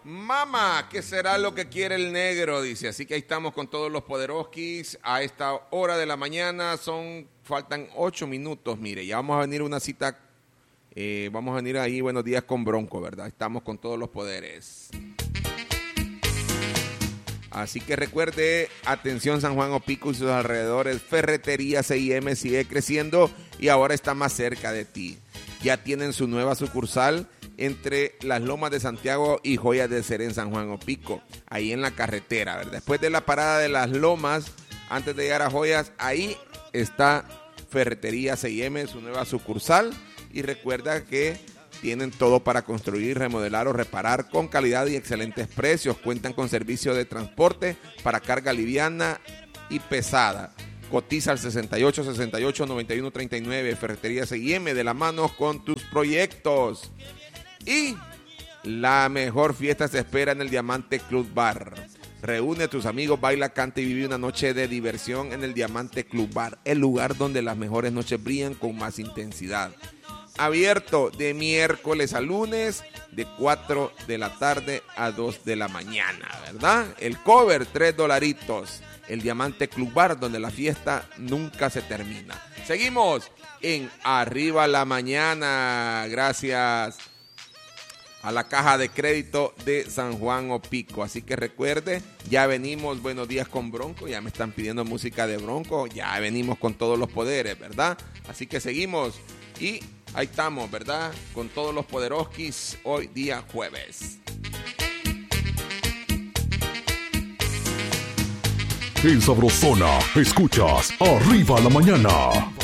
Mamá, ¿qué será lo que quiere el negro? Dice, así que ahí estamos con todos los poderoskis a esta hora de la mañana, faltan 8 minutos, mire, ya vamos a venir a una cita, vamos a venir ahí, buenos días con Bronco, ¿verdad? Estamos con todos los poderes. Así que recuerde, atención San Juan Opico y sus alrededores, Ferretería C&M sigue creciendo y ahora está más cerca de ti. Ya tienen su nueva sucursal entre las Lomas de Santiago y Joyas del Ser en San Juan Opico, ahí en la carretera, ¿verdad? Después de la parada de las Lomas, antes de llegar a Joyas, ahí está Ferretería C&M, su nueva sucursal, y recuerda que tienen todo para construir, remodelar o reparar con calidad y excelentes precios. Cuentan con servicio de transporte para carga liviana y pesada. Cotiza al 68 68 91 39. Ferretería C&M, de la mano con tus proyectos. Y la mejor fiesta se espera en el Diamante Club Bar. Reúne a tus amigos, baila, canta y vive una noche de diversión en el Diamante Club Bar, el lugar donde las mejores noches brillan con más intensidad. Abierto de miércoles a lunes, de 4 de la tarde a 2 de la mañana, ¿verdad? El cover, $3. El Diamante Club Bar, donde la fiesta nunca se termina. Seguimos en Arriba la Mañana, gracias a la Caja de Crédito de San Juan Opico. Así que recuerde, ya venimos, buenos días con Bronco, ya me están pidiendo música de Bronco, ya venimos con todos los poderes, ¿verdad? Así que seguimos y ahí estamos, ¿verdad? Con todos los poderoskis hoy día jueves. En Sabrosona, escuchas Arriba la Mañana.